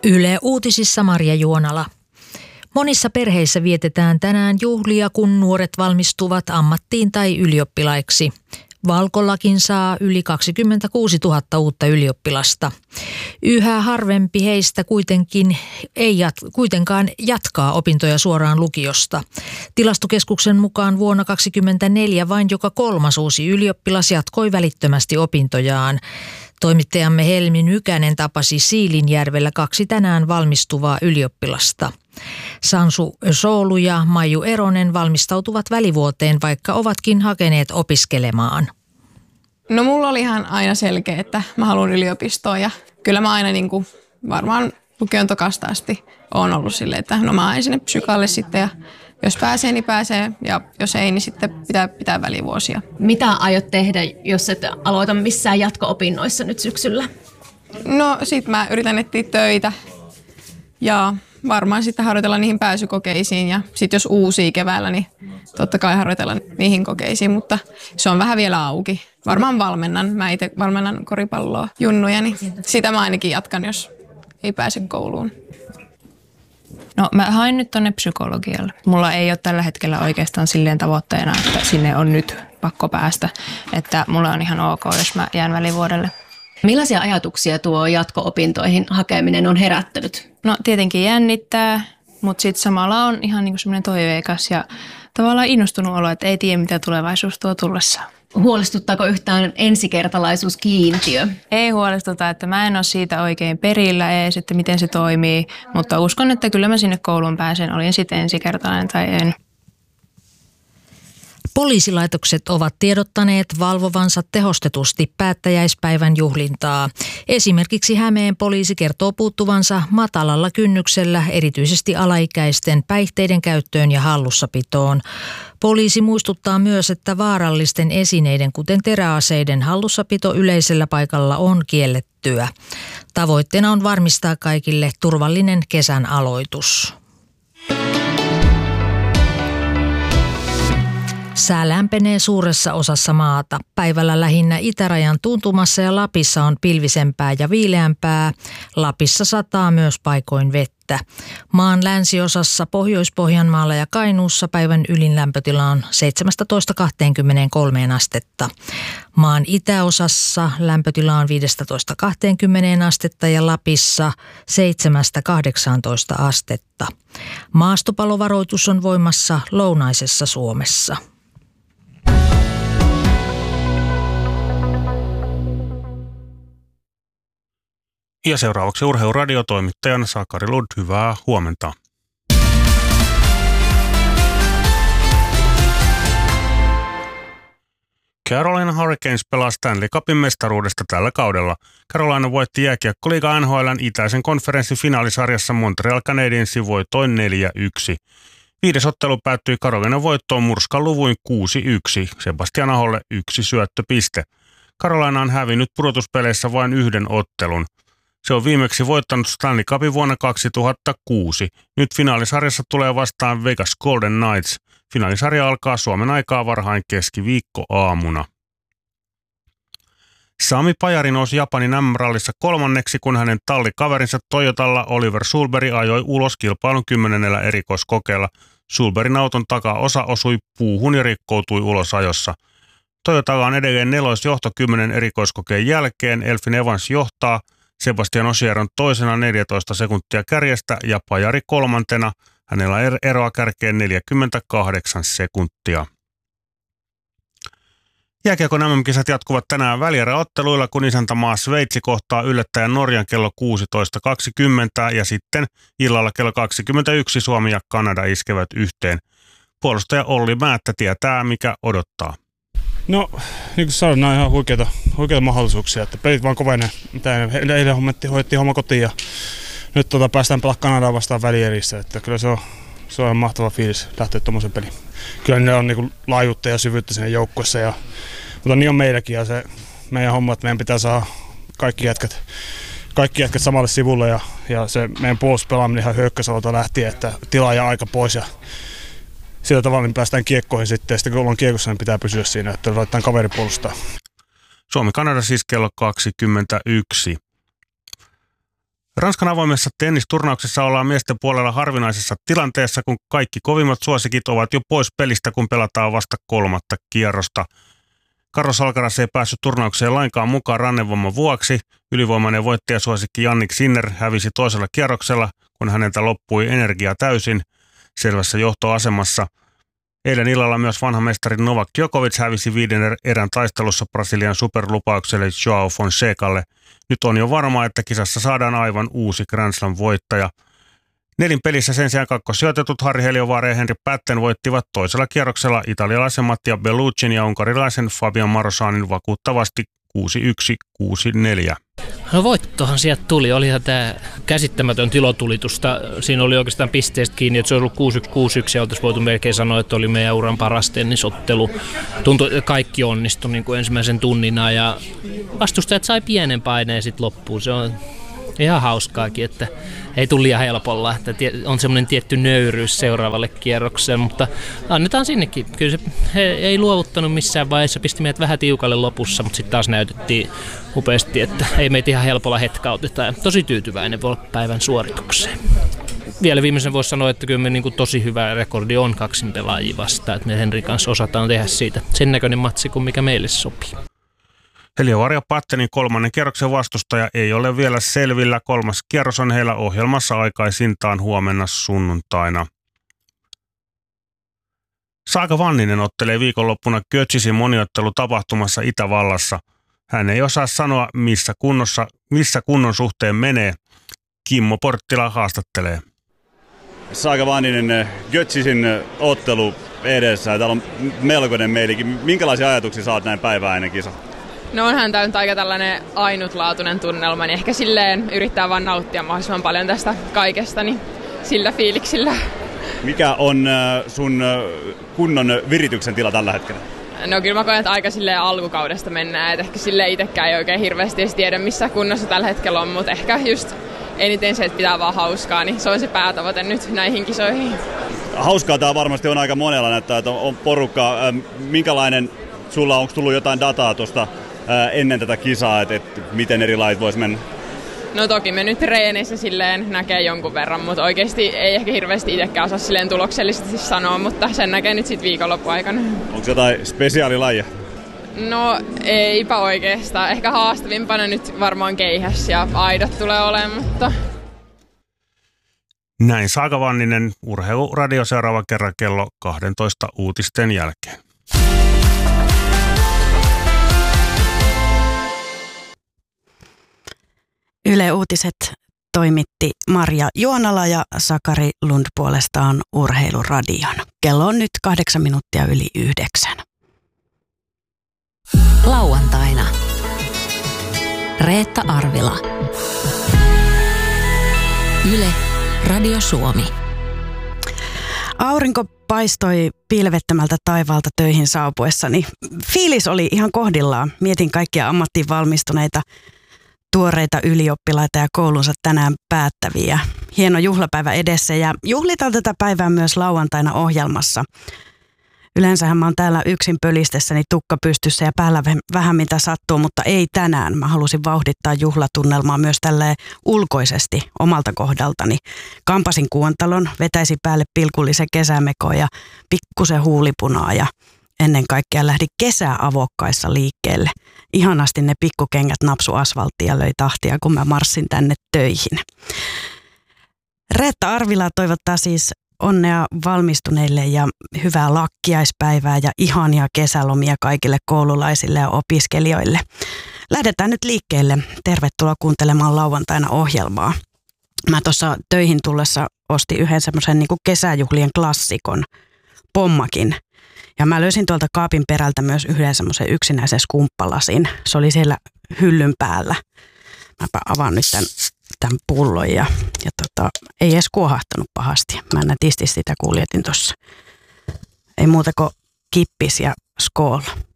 Yle Uutisissa Marja Juonala. Monissa perheissä vietetään tänään juhlia, kun nuoret valmistuvat ammattiin tai ylioppilaiksi. Valkollakin saa yli 26 000 uutta ylioppilasta. Yhä harvempi heistä kuitenkaan jatkaa opintoja suoraan lukiosta. Tilastokeskuksen mukaan vuonna 2024 vain joka kolmas uusi ylioppilas jatkoi välittömästi opintojaan. Toimittajamme Helmi Nykänen tapasi Siilinjärvellä 2 tänään valmistuvaa ylioppilasta. Sansu Soulu ja Maiju Eronen valmistautuvat välivuoteen, vaikka ovatkin hakeneet opiskelemaan. No mulla oli ihan aina selkeä, että mä haluan yliopistoon ja kyllä mä aina varmaan lukion tokasta asti oon ollut silleen, että no mä ajan sinne psykalle sitten ja jos pääsee, niin pääsee ja jos ei, niin sitten pitää välivuosia. Mitä aiot tehdä, jos et aloita missään jatko-opinnoissa nyt syksyllä? No sit mä yritän etsiä töitä ja varmaan sitten harjoitella niihin pääsykokeisiin ja sitten jos uusia keväällä, niin totta kai harjoitella niihin kokeisiin, mutta se on vähän vielä auki. Varmaan valmennan. Mä itse valmennan koripalloa junnuja, niin sitä mä ainakin jatkan, jos ei pääse kouluun. No mä hain nyt tonne psykologialle. Mulla ei ole tällä hetkellä oikeastaan silleen tavoitteena, että sinne on nyt pakko päästä. Että mulla on ihan ok, jos mä jään välivuodelle. Millaisia ajatuksia tuo jatko-opintoihin hakeminen on herättänyt? No tietenkin jännittää, mutta sitten samalla on ihan niinku semmoinen toiveikas ja tavallaan innostunut olo, että ei tiedä mitä tulevaisuus tuo tullessaan. Huolestuttaako yhtään ensikertalaisuuskiintiö? Ei huolestuta, että mä en ole siitä oikein perillä edes, että miten se toimii, mutta uskon, että kyllä mä sinne kouluun pääsen, olin sitten ensikertalainen tai en. Poliisilaitokset ovat tiedottaneet valvovansa tehostetusti päättäjäispäivän juhlintaa. Esimerkiksi Hämeen poliisi kertoo puuttuvansa matalalla kynnyksellä erityisesti alaikäisten päihteiden käyttöön ja hallussapitoon. Poliisi muistuttaa myös, että vaarallisten esineiden, kuten teräaseiden hallussapito yleisellä paikalla on kiellettyä. Tavoitteena on varmistaa kaikille turvallinen kesän aloitus. Sää lämpenee suuressa osassa maata. Päivällä lähinnä itärajan tuntumassa ja Lapissa on pilvisempää ja viileämpää. Lapissa sataa myös paikoin vettä. Maan länsiosassa Pohjois-Pohjanmaalla ja Kainuussa päivän ylin lämpötila on 17-23 astetta. Maan itäosassa lämpötila on 15-20 astetta ja Lapissa 7-18 astetta. Maastopalovaroitus on voimassa lounaisessa Suomessa. Ja seuraavaksi urheiluradiotoimittajan Sakari Lund, hyvää huomenta. Carolina Hurricanes pelaa Stanley Cupin mestaruudesta tällä kaudella. Carolina voitti jääkiekkoliiga NHL:n itäisen konferenssin finaalisarjassa Montreal Canadiensin voittoin 4-1. 5. ottelu päättyi Carolinan voittoon murskanluvuin 6-1. Sebastian Aholle 1 syöttöpiste. Carolina on hävinnyt pudotuspeleissä vain 1 ottelun. Se on viimeksi voittanut Stanley Cupin vuonna 2006. Nyt finaalisarjassa tulee vastaan Vegas Golden Knights. Finaalisarja alkaa Suomen aikaa varhain keskiviikkoaamuna. Sami Pajari nousi Japanin M-rallissa 3., kun hänen tallikaverinsa Toyotalla Oliver Sulberg ajoi ulos kilpailun 10. erikoiskokeella. Sulbergin auton takaosa osui puuhun ja rikkoutui ulos ajossa. Toyotalla on edelleen 4. johto 10 erikoiskokeen jälkeen. Elfyn Evans johtaa. Sebastian Ogier on toisena 14 sekuntia kärjestä ja Pajari 3. Hänellä on eroa kärkeen 48 sekuntia. Jääkiekon MM-kisat jatkuvat tänään välieräotteluilla, kun isäntämaa Sveitsi kohtaa yllättäjän Norjan kello 16.20 ja sitten illalla kello 21 Suomi ja Kanada iskevät yhteen. Puolustaja Olli Määttä tietää, mikä odottaa. No, niin kuin sanoin, nämä on ihan huikeita mahdollisuuksia, että pelit vaan kovenee. Eilen hoidettiin homma kotiin ja nyt päästään pelaamaan Kanadaa vastaan välierissä, että kyllä se on ihan mahtava fiilis lähteä tuommoisen peliin. Kyllä ne on niin laajuutta ja syvyyttä siinä joukkueessa, mutta niin on meilläkin ja se meidän homma, että meidän pitää saada kaikki jätkät samalle sivulle ja se meidän puolustuspelaaminen ihan hyökkäysalueelta lähtien, että tilaa ja aika pois ja sillä tavalla niin päästään kiekkoihin sitten ja sitten kun ollaan kiekossa, niin pitää pysyä siinä, että laitetaan kaveri puolustaa. Suomi-Kanada siis kello 21. Ranskan avoimessa tennisturnauksessa ollaan miesten puolella harvinaisessa tilanteessa, kun kaikki kovimmat suosikit ovat jo pois pelistä, kun pelataan vasta 3. kierrosta. Carlos Alcaraz ei päässyt turnaukseen lainkaan mukaan rannevamman vuoksi. Ylivoimainen voittajasuosikki Jannik Sinner hävisi toisella kierroksella, kun häneltä loppui energia täysin selvässä johtoasemassa. Eilen illalla myös vanha mestari Novak Djokovic hävisi 5. erän taistelussa Brasilian superlupaukselle Joao Fonsecalle. Nyt on jo varmaa, että kisassa saadaan aivan uusi Grand Slam-voittaja. Nelinpelissä sen sijaan kakkossijoitetut Harri Heliovaara ja Henri Patten voittivat toisella kierroksella italialaisen Mattia Belluccin ja unkarilaisen Fabian Marosanin vakuuttavasti 6-1, 6-4. No voittohan sieltä tuli. Olihan tämä käsittämätön tilotulitusta. Siinä oli oikeastaan pisteestä kiinni, että se olisi ollut 6-1, 6-1 ja oltaisiin voitu melkein sanoa, että oli meidän uran paras tennisottelu. Tuntui, että kaikki onnistui niin kuin ensimmäisen tunnina ja vastustajat sai pienen paineen sitten loppuun. Se on ihan hauskaakin, että ei tule liian helpolla, että on semmoinen tietty nöyryys seuraavalle kierrokselle, mutta annetaan sinnekin. Kyllä se he ei luovuttanut missään vaiheessa, pisti meidät vähän tiukalle lopussa, mutta sitten taas näytettiin upeasti, että ei meitä ihan helpolla hetkauteta ja tosi tyytyväinen päivän suoritukseen. Vielä viimeisen voisi sanoa, että kyllä me niin kuin tosi hyvä rekordi on kaksin pelaajia vastaan, että me Henrin kanssa osataan tehdä siitä sen näköinen matsi kuin mikä meille sopii. Heliovaara ja Pattenin 3. kierroksen vastustaja ei ole vielä selvillä. 3. kierros on heillä ohjelmassa aikaisintaan huomenna sunnuntaina. Saga Vanninen ottelee viikonloppuna Kötzisin moniottelutapahtumassa Itävallassa. Hän ei osaa sanoa, missä kunnon suhteen menee. Kimmo Porttila haastattelee. Saga Vanninen, Kötzisin ottelu edessä. Täällä on melkoinen meilikin. Minkälaisia ajatuksia saat näin päivää ennen kisaa? No onhan tämä nyt aika tällainen ainutlaatuinen tunnelma, niin ehkä silleen yrittää vaan nauttia mahdollisimman paljon tästä kaikesta, niin sillä fiiliksillä. Mikä on sun kunnon virityksen tila tällä hetkellä? No kyllä mä koen, että aika silleen alkukaudesta mennään, että ehkä silleen itsekään ei oikein hirveästi edes tiedä missä kunnossa tällä hetkellä on, mutta ehkä just eniten se, että pitää vaan hauskaa, niin se on se päätavoite nyt näihin kisoihin. Hauskaa tämä varmasti on aika monella, näyttää, että on porukka. Minkälainen sulla, onko tullut jotain dataa tuosta ennen tätä kisaa, että miten eri lajit vois mennä? No toki me nyt treeneissä silleen näkee jonkun verran, mutta oikeasti ei ehkä hirveästi itsekään osaa silleen tuloksellisesti sanoa, mutta sen näkee nyt sitten viikonloppuaikana. Onko jotain spesiaalilajia? No eipä oikeastaan. Ehkä haastavimpana nyt varmaan keihäs ja aidat tulee olemaan, mutta... Näin Saga Vanninen, Urheiluradio seuraava kerran kello 12 uutisten jälkeen. Yle Uutiset toimitti Marja Juonala ja Sakari Lund puolestaan Urheiluradion. Kello on nyt 8 minuuttia yli 9. Lauantaina. Reetta Arvila. Yle Radio Suomi. Aurinko paistoi pilvettömältä taivaalta töihin saapuessani. Fiilis oli ihan kohdillaan. Mietin kaikkia ammattiin valmistuneita tuoreita ylioppilaita ja koulunsa tänään päättäviä. Hieno juhlapäivä edessä ja juhlitaan tätä päivää myös lauantaina ohjelmassa. Yleensähän mä oon täällä yksin pölistessäni tukka pystyssä ja päällä vähän mitä sattuu, mutta ei tänään. Mä halusin vauhdittaa juhlatunnelmaa myös tälleen ulkoisesti omalta kohdaltani. Kampasin kuontalon, vetäisin päälle pilkullisen kesämekoon ja pikkusen huulipunaa ja ennen kaikkea lähdin kesäavokkaissa liikkeelle. Ihanasti ne pikkukengät napsu asfalttia ja löi tahtia, kun mä marssin tänne töihin. Reetta Arvila toivottaa siis onnea valmistuneille ja hyvää lakkiaispäivää ja ihania kesälomia kaikille koululaisille ja opiskelijoille. Lähdetään nyt liikkeelle. Tervetuloa kuuntelemaan lauantaina ohjelmaa. Mä tuossa töihin tullessa ostin yhden semmoisen niin kuin kesäjuhlien klassikon, pommakin. Ja mä löysin tuolta kaapin perältä myös yhden semmoisen yksinäisen skumppalasin. Se oli siellä hyllyn päällä. Mäpä avaan nyt tämän pullon ja ei edes kuohahtanut pahasti. Mä nätisti sitä kuljetin tuossa. Ei muuta kuin kippis ja skool.